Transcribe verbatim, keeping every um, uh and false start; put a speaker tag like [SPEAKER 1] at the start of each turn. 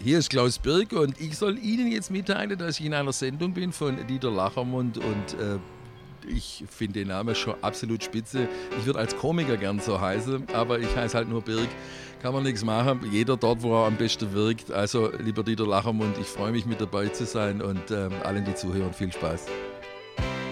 [SPEAKER 1] Hier ist Klaus Birk und ich soll Ihnen jetzt mitteilen, dass ich in einer Sendung bin von Dieter Lachermund und äh, ich finde den Namen schon absolut spitze. Ich würde als Komiker gern so heißen, aber ich heiße halt nur Birk. Kann man nichts machen. Jeder dort, wo er am besten wirkt. Also, lieber Dieter Lachermund, ich freue mich mit dabei zu sein und äh, allen, die zuhören, viel Spaß.